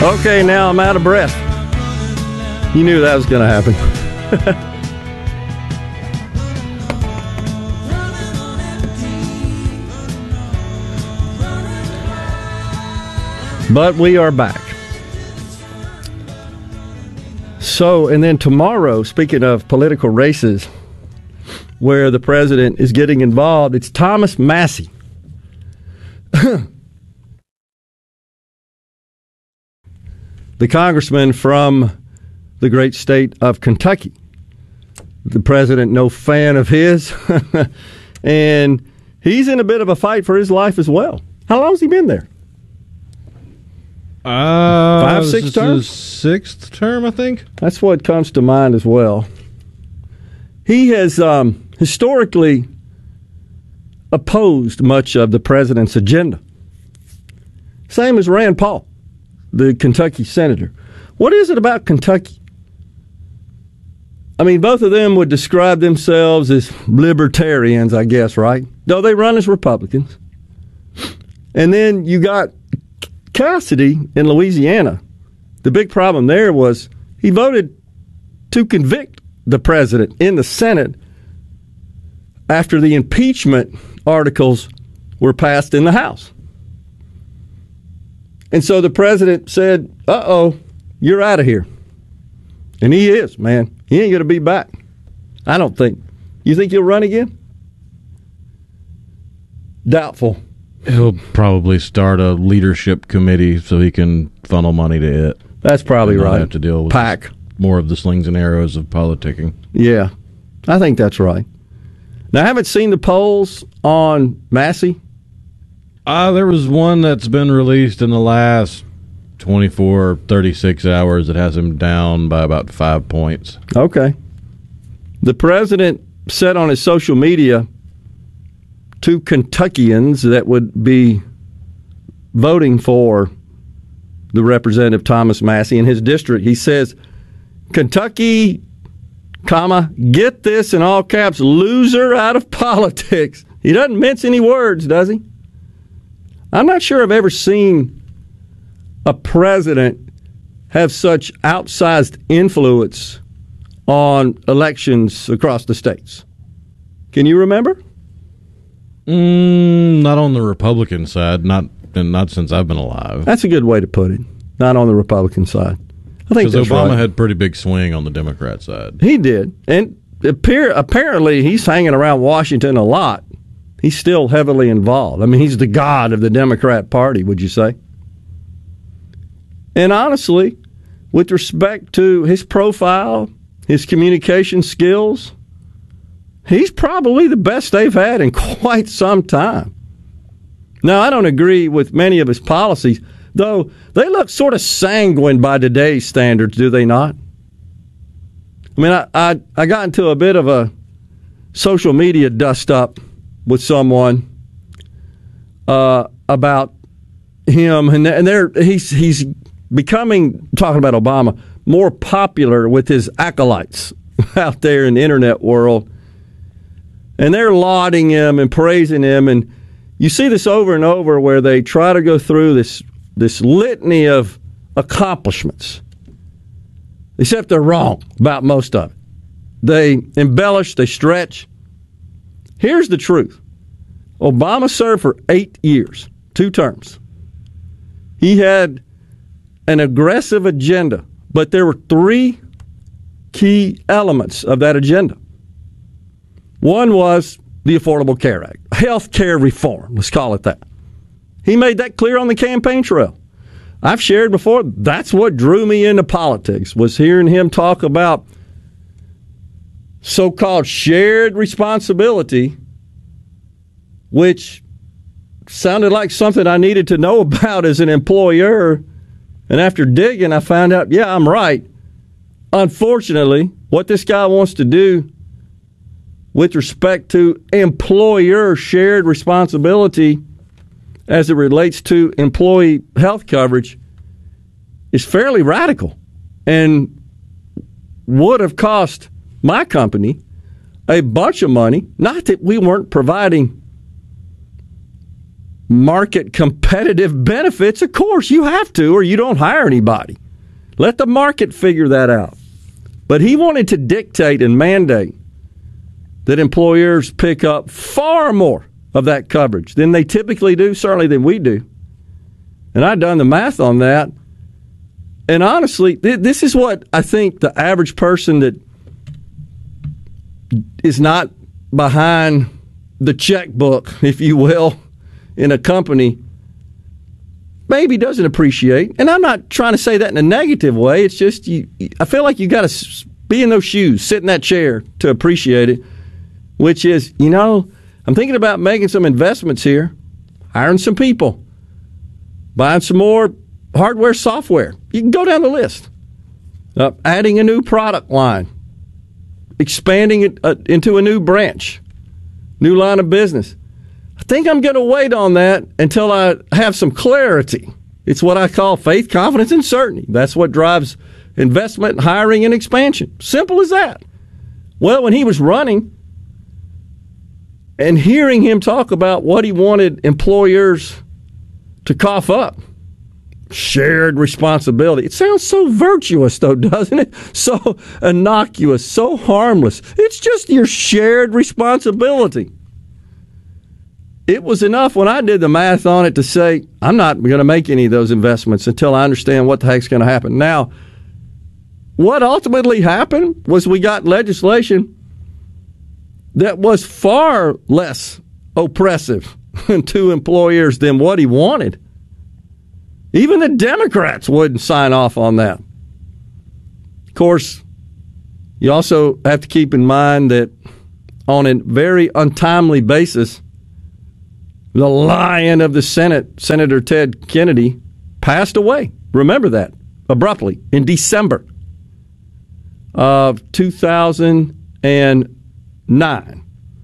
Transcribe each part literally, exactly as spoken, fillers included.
Okay, now I'm out of breath. You knew that was going to happen. But we are back. So, and then tomorrow, speaking of political races, where the president is getting involved, it's Thomas Massie. The congressman from the great state of Kentucky. The president, no fan of his. And he's in a bit of a fight for his life as well. How long has he been there? Uh, Five, six terms? Sixth term, I think. That's what comes to mind as well. He has um, historically opposed much of the president's agenda. Same as Rand Paul, the Kentucky senator. What is it about Kentucky? I mean, both of them would describe themselves as libertarians, I guess, right? Though they run as Republicans. And then you got Cassidy in Louisiana. The big problem there was he voted to convict the president in the Senate after the impeachment articles were passed in the House. And so the president said, uh-oh, you're out of here. And he is, man. He ain't going to be back. I don't think. You think he'll run again? Doubtful. He'll probably start a leadership committee so he can funnel money to it. That's probably and not right. Have to deal with PAC. More of the slings and arrows of politicking. Yeah, I think that's right. Now, I haven't seen the polls on Massie. Uh, there was one that's been released in the last twenty-four, thirty-six hours that has him down by about five points. Okay. The president said on his social media to Kentuckians that would be voting for the Representative Thomas Massie in his district, he says, Kentucky, comma, get this in all caps, loser out of politics. He doesn't mince any words, does he? I'm not sure I've ever seen a president have such outsized influence on elections across the states. Can you remember? Mm, not on the Republican side, not not since I've been alive. That's a good way to put it. Not on the Republican side. I think because Obama right. had pretty big swing on the Democrat side. He did, and appear, apparently he's hanging around Washington a lot. He's still heavily involved. I mean, he's the god of the Democrat Party, would you say? And honestly, with respect to his profile, his communication skills, he's probably the best they've had in quite some time. Now, I don't agree with many of his policies, though they look sort of sanguine by today's standards, do they not? I mean, I, I, I got into a bit of a social media dust-up with someone uh, about him, and, and they're, he's, he's becoming, talking about Obama, more popular with his acolytes out there in the internet world. And they're lauding him and praising him. And you see this over and over where they try to go through this this litany of accomplishments, except they're wrong about most of it. They embellish, they stretch. Here's the truth. Obama served for eight years, two terms. He had an aggressive agenda, but there were three key elements of that agenda. One was the Affordable Care Act, health care reform, let's call it that. He made that clear on the campaign trail. I've shared before, that's what drew me into politics, was hearing him talk about so-called shared responsibility, which sounded like something I needed to know about as an employer. And after digging, I found out, yeah, I'm right. Unfortunately, what this guy wants to do with respect to employer shared responsibility as it relates to employee health coverage is fairly radical and would have cost my company a bunch of money. Not that we weren't providing market competitive benefits, of course you have to, or you don't hire anybody. Let the market figure that out. But he wanted to dictate and mandate that employers pick up far more of that coverage than they typically do, certainly than we do. And I've done the math on that. And honestly, th- this is what I think the average person that is not behind the checkbook, if you will, in a company, maybe doesn't appreciate. And I'm not trying to say that in a negative way. It's just, you, I feel like you got to be in those shoes, sit in that chair to appreciate it, which is, you know, I'm thinking about making some investments here, hiring some people, buying some more hardware, software. You can go down the list. Uh, adding a new product line, expanding it uh, into a new branch, new line of business. I think I'm going to wait on that until I have some clarity. It's what I call faith, confidence, and certainty. That's what drives investment, hiring, and expansion. Simple as that. Well, when he was running and hearing him talk about what he wanted employers to cough up, shared responsibility. It sounds so virtuous, though, doesn't it? So innocuous, so harmless. It's just your shared responsibility. It was enough when I did the math on it to say, I'm not going to make any of those investments until I understand what the heck's going to happen. Now, what ultimately happened was we got legislation that was far less oppressive to employers than what he wanted. Even the Democrats wouldn't sign off on that. Of course, you also have to keep in mind that on a very untimely basis, the lion of the Senate, Senator Ted Kennedy, passed away. Remember that, abruptly, in December of two thousand nine.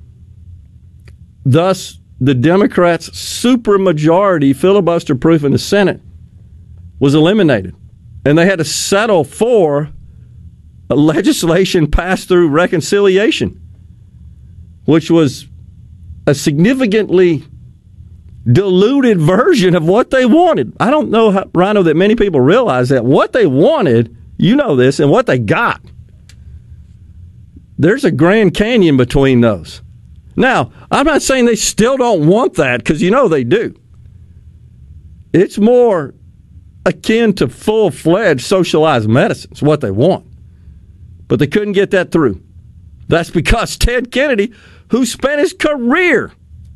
Thus, the Democrats' supermajority filibuster proof in the Senate was eliminated, and they had to settle for a legislation passed through reconciliation, which was a significantly diluted version of what they wanted. I don't know, how, Rhino, that many people realize that what they wanted, you know this, and what they got, there's a Grand Canyon between those. Now, I'm not saying they still don't want that, because you know they do. It's more akin to full-fledged socialized medicine is what they want. But they couldn't get that through. That's because Ted Kennedy, who spent his career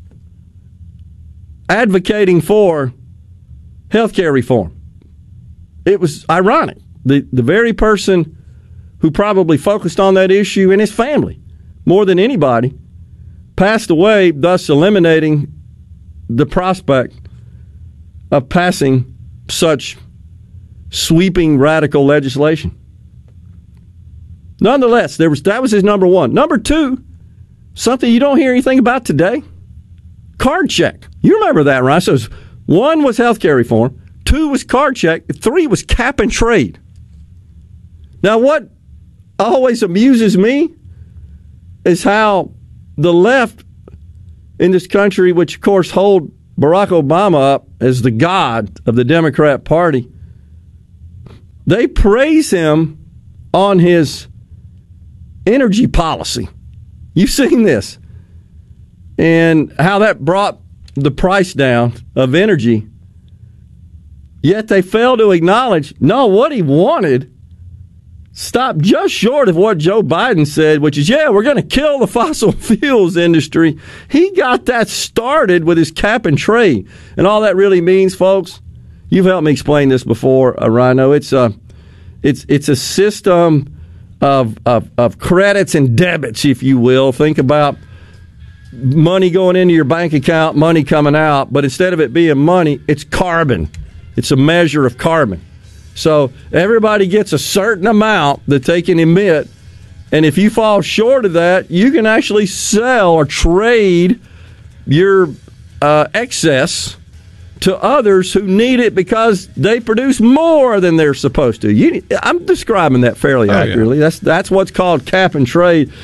advocating for health care reform, it was ironic. The, the very person who probably focused on that issue in his family more than anybody passed away, thus eliminating the prospect of passing such sweeping radical legislation. Nonetheless, there was that was his number one. Number two, something you don't hear anything about today, card check. You remember that, right? So one was health care reform, two was card check, three was cap and trade. Now, what always amuses me is how the left in this country, which of course hold Barack Obama up as the god of the Democrat Party, they praise him on his energy policy. You've seen this. And how that brought the price down of energy. Yet they fail to acknowledge, no, what he wanted stopped just short of what Joe Biden said, which is, yeah, we're going to kill the fossil fuels industry. He got that started with his cap and trade. And all that really means, folks, you've helped me explain this before, uh, Rhino. It's a, it's, it's a system of, of, of credits and debits, if you will. Think about money going into your bank account, money coming out, but instead of it being money, it's carbon. It's a measure of carbon. So everybody gets a certain amount that they can emit, and if you fall short of that, you can actually sell or trade your uh, excess to others who need it because they produce more than they're supposed to. You, I'm describing that fairly oh, accurately. Yeah. That's that's what's called cap and trade.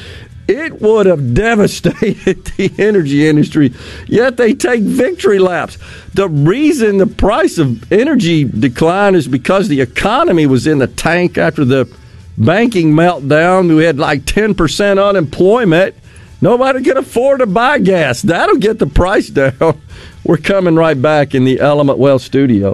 It would have devastated the energy industry, yet they take victory laps. The reason the price of energy declined is because the economy was in the tank after the banking meltdown. We had like ten percent unemployment. Nobody could afford to buy gas. That'll get the price down. We're coming right back in the Element Wealth studio.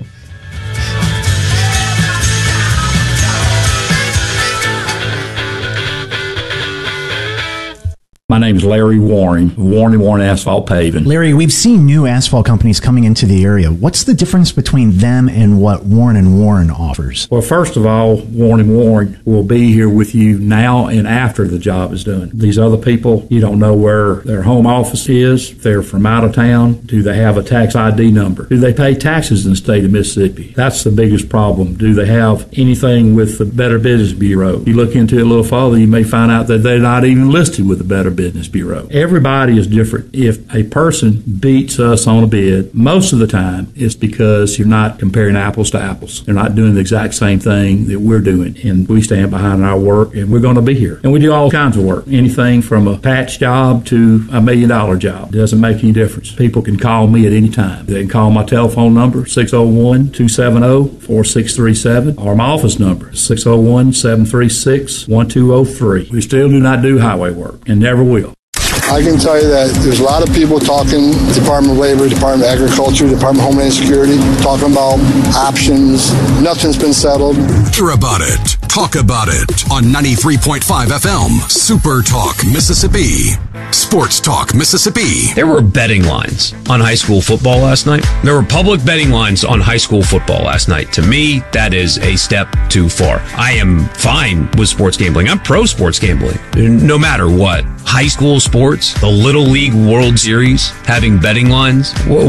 My name is Larry Warren, Warren and Warren Asphalt Paving. Larry, we've seen new asphalt companies coming into the area. What's the difference between them and what Warren and Warren offers? Well, first of all, Warren and Warren will be here with you now and after the job is done. These other people, you don't know where their home office is. If they're from out of town, do they have a tax I D number? Do they pay taxes in the state of Mississippi? That's the biggest problem. Do they have anything with the Better Business Bureau? You look into it a little further, you may find out that they're not even listed with the Better Business Bureau. Everybody is different. If a person beats us on a bid, most of the time it's because you're not comparing apples to apples. They're not doing the exact same thing that we're doing, and we stand behind our work, and we're going to be here. And we do all kinds of work, anything from a patch job to a million dollar job. It doesn't make any difference. People can call me at any time. They can call my telephone number, six oh one, two seven oh, four six three seven, or my office number, six oh one, seven three six, one two oh three. We still do not do highway work and never will. I can tell you that there's a lot of people talking, Department of Labor, Department of Agriculture, Department of Homeland Security, talking about options. Nothing's been settled. Hear about it. Talk about it on ninety-three point five F M, Super Talk, Mississippi. Sports Talk, Mississippi. There were betting lines on high school football last night. There were public betting lines on high school football last night. To me, that is a step too far. I am fine with sports gambling. I'm pro sports gambling, no matter what. High school sports, the Little League World Series, having betting lines,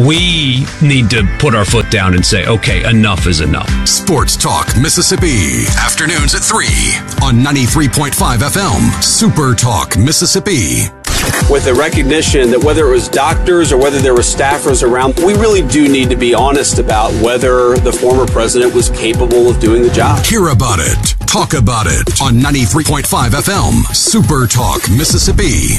we need to put our foot down and say, okay, enough is enough. Sports Talk, Mississippi. Afternoons at three on ninety-three point five F M, Super Talk, Mississippi. With the recognition that whether it was doctors or whether there were staffers around, we really do need to be honest about whether the former president was capable of doing the job. Hear about it. Talk about it on ninety-three point five F M, Super Talk, Mississippi.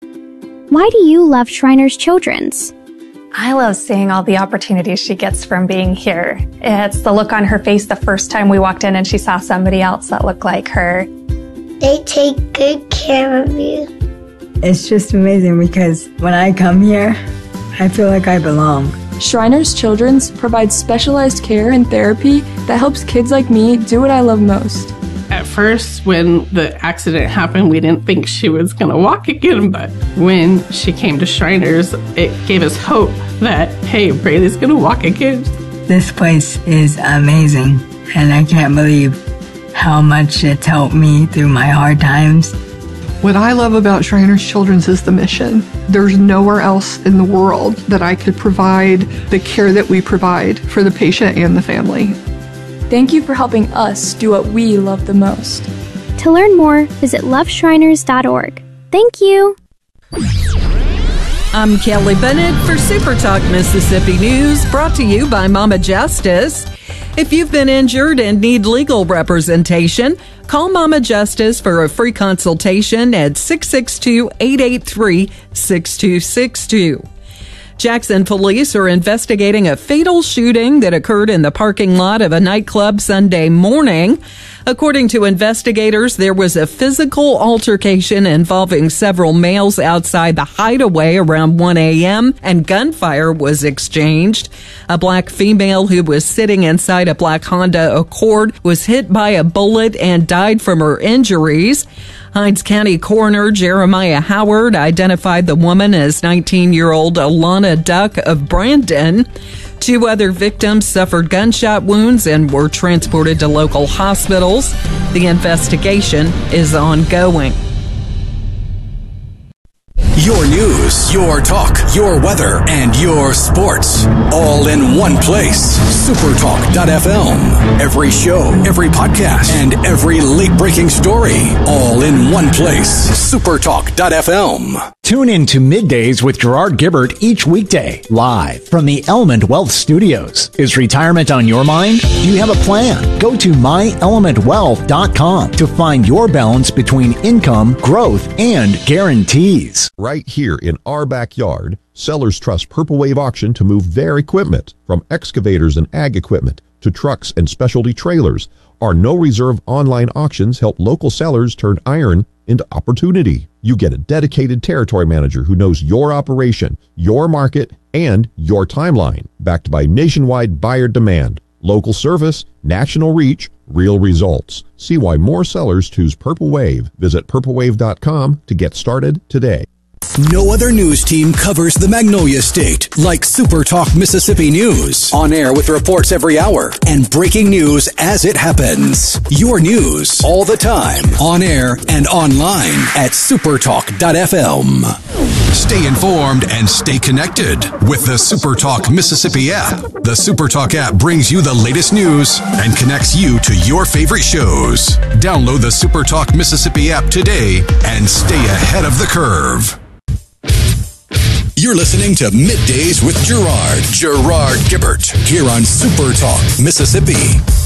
Why do you love Shriners Children's? I love seeing all the opportunities she gets from being here. It's the look on her face the first time we walked in and she saw somebody else that looked like her. They take good care of you. It's just amazing because when I come here, I feel like I belong. Shriners Children's provides specialized care and therapy that helps kids like me do what I love most. At first, when the accident happened, we didn't think she was going to walk again, but when she came to Shriners, it gave us hope that, hey, Braylee's going to walk again. This place is amazing, and I can't believe how much it's helped me through my hard times. What I love about Shriners Children's is the mission. There's nowhere else in the world that I could provide the care that we provide for the patient and the family. Thank you for helping us do what we love the most. To learn more, visit love shriners dot org. Thank you. I'm Kelly Bennett for Super Talk Mississippi News, brought to you by Mama Justice. If you've been injured and need legal representation, call Mama Justice for a free consultation at six six two, eight eight three, six two six two. Jackson police are investigating a fatal shooting that occurred in the parking lot of a nightclub Sunday morning. According to investigators, there was a physical altercation involving several males outside the Hideaway around one a.m. and gunfire was exchanged. A black female who was sitting inside a black Honda Accord was hit by a bullet and died from her injuries. Hinds County Coroner Jeremiah Howard identified the woman as nineteen-year-old Alana Duck of Brandon. Two other victims suffered gunshot wounds and were transported to local hospitals. The investigation is ongoing. Your news, your talk, your weather, and your sports. All in one place. super talk dot f m. Every show, every podcast, and every late-breaking story. All in one place. super talk dot f m. Tune in to Middays with Gerard Gibbert each weekday, live from the Element Wealth Studios. Is retirement on your mind? Do you have a plan? Go to my element wealth dot com to find your balance between income, growth, and guarantees. Right here in our backyard, sellers trust Purple Wave Auction to move their equipment, from excavators and ag equipment to trucks and specialty trailers. Our no-reserve online auctions help local sellers turn iron into opportunity. You get a dedicated territory manager who knows your operation, your market, and your timeline, backed by nationwide buyer demand, local service, national reach, real results. See why more sellers choose Purple Wave. Visit purple wave dot com to get started today. No other news team covers the Magnolia State like Super Talk Mississippi News. On air with reports every hour and breaking news as it happens. Your news all the time. On air and online at supertalk dot f m. Stay informed and stay connected with the Super Talk Mississippi app. The Super Talk app brings you the latest news and connects you to your favorite shows. Download the Super Talk Mississippi app today and stay ahead of the curve. You're listening to Middays with Gerard. Gerard Gibbert here on Super Talk Mississippi.